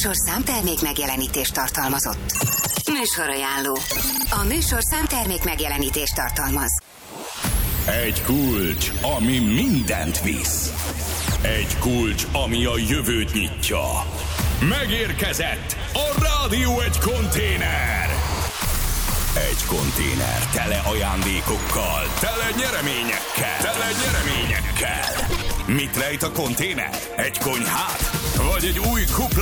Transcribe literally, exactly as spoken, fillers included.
műsor számtermék megjelenítést tartalmazott. Műsorajánló. A műsor számtermék megjelenítést tartalmaz. Egy kulcs, ami mindent visz. Egy kulcs, ami a jövőt nyitja. Megérkezett a Rádió Egy konténer. Egy konténer tele ajándékokkal, tele nyereményekkel, tele nyereményekkel. Mit rejt a konténer? Egy konyhát? Vagy egy új kupla?